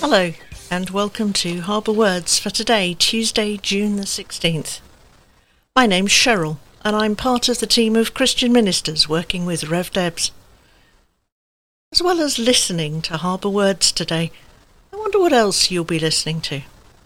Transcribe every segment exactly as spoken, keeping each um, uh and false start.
Hello, and welcome to Harbour Words for today, Tuesday, June the sixteenth. My name's Cheryl, and I'm part of the team of Christian ministers working with Rev Debs. As well as listening to Harbour Words today, I wonder what else you'll be listening to.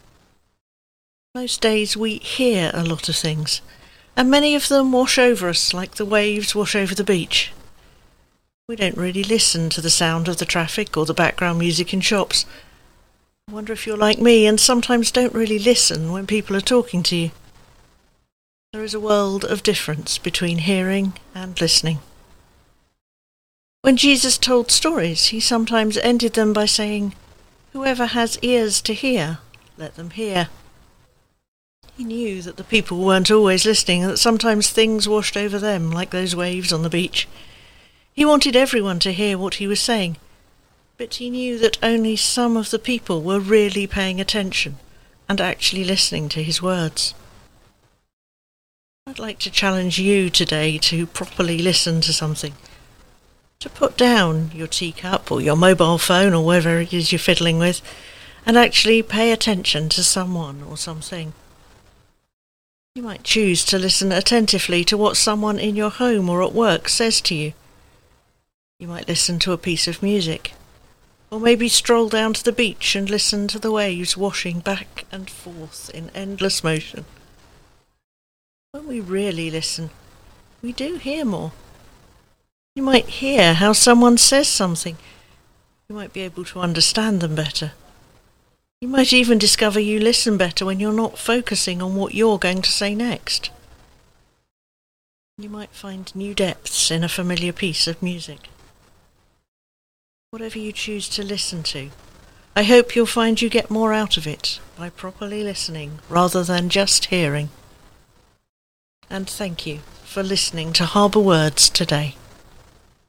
Most days we hear a lot of things, and many of them wash over us like the waves wash over the beach. We don't really listen to the sound of the traffic or the background music in shops. I wonder if you're like me and sometimes don't really listen when people are talking to you. There is a world of difference between hearing and listening. When Jesus told stories, he sometimes ended them by saying, "Whoever has ears to hear, let them hear." He knew that the people weren't always listening and that sometimes things washed over them like those waves on the beach. He wanted everyone to hear what he was saying, but he knew that only some of the people were really paying attention and actually listening to his words. I'd like to challenge you today to properly listen to something, to put down your teacup or your mobile phone or whatever it is you're fiddling with, and actually pay attention to someone or something. You might choose to listen attentively to what someone in your home or at work says to you. You might listen to a piece of music, or maybe stroll down to the beach and listen to the waves washing back and forth in endless motion. When we really listen, we do hear more. You might hear how someone says something. You might be able to understand them better. You might even discover you listen better when you're not focusing on what you're going to say next. You might find new depths in a familiar piece of music. Whatever you choose to listen to, I hope you'll find you get more out of it by properly listening rather than just hearing. And thank you for listening to Harbour Words today.